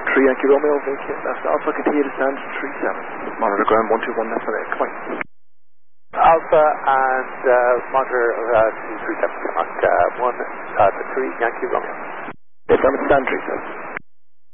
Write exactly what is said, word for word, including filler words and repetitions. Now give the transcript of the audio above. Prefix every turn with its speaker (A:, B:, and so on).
A: three Yankee Romeo, vacate left Alpha, continue to stand three seven. Monitor ground one two one left for there, come on.
B: Alpha and uh, monitor uh, two three seven, come on, uh, one, uh, three Yankee Romeo.
A: Yes, I'm at stand three seven.